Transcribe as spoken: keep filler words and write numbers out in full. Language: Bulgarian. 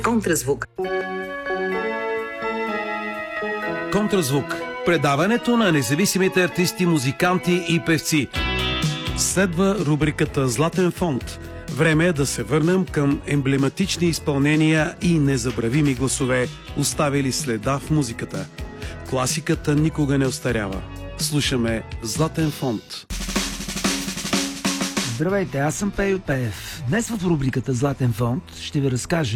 Контразвук. Контразвук. Предаването на независимите артисти, музиканти и певци. Следва рубриката Златен фонд. Време е да се върнем към емблематични изпълнения и незабравими гласове, оставили следа в музиката. Класиката никога не остарява. Слушаме Златен фонд. Здравейте, аз съм Пейо Пеев. Днес в рубриката Златен фонд ще ви разкажа